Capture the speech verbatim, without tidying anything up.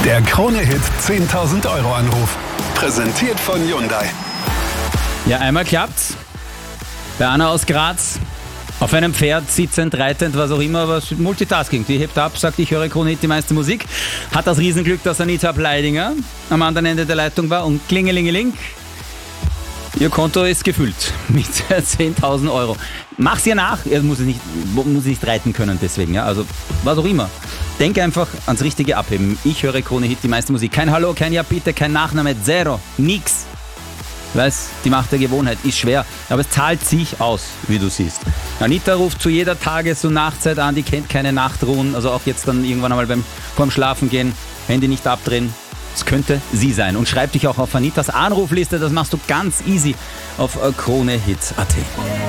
Der Krone-Hit zehntausend Euro Anruf. Präsentiert von Hyundai. Ja, einmal klappt's. Bei Anna aus Graz. Auf einem Pferd, sitzend, reitend, was auch immer, aber Multitasking. Die hebt ab, sagt, ich höre Krone-Hit, die meiste Musik. Hat das Riesenglück, dass Anita Bleidinger am anderen Ende der Leitung war und klingelingeling. Ihr Konto ist gefüllt mit zehntausend Euro. Mach's ihr nach. Er muss es nicht, muss nicht reiten können deswegen. Ja? Also was auch immer. Denk einfach ans richtige Abheben. Ich höre Krone-Hit, die meiste Musik. Kein Hallo, kein Ja bitte, kein Nachname, zero, nix. Weiß, die Macht der Gewohnheit ist schwer, aber es zahlt sich aus, wie du siehst. Anita ruft zu jeder Tages- und Nachtzeit an, die kennt keine Nachtruhen, also auch jetzt dann irgendwann einmal beim vorm Schlafen gehen, Handy nicht abdrehen. Es könnte sie sein. Und schreib dich auch auf Anitas Anrufliste, das machst du ganz easy auf kronehit punkt at.